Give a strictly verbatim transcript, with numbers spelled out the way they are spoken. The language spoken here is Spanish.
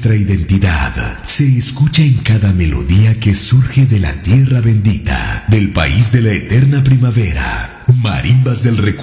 nuestra identidad se escucha en cada melodía que surge de la tierra bendita, del país de la eterna primavera. Marimbas del Recuerdo.